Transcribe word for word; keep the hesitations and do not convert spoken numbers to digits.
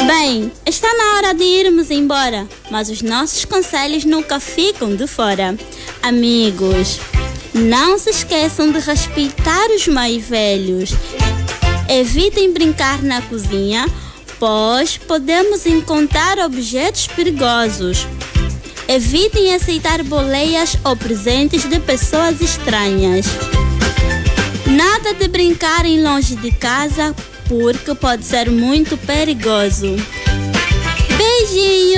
Bem, está na hora de irmos embora, mas os nossos conselhos nunca ficam de fora. Amigos, não se esqueçam de respeitar os mais velhos. Evitem brincar na cozinha, pois podemos encontrar objetos perigosos. Evitem aceitar boleias ou presentes de pessoas estranhas. Nada de brincarem longe de casa, porque pode ser muito perigoso. Beijinhos!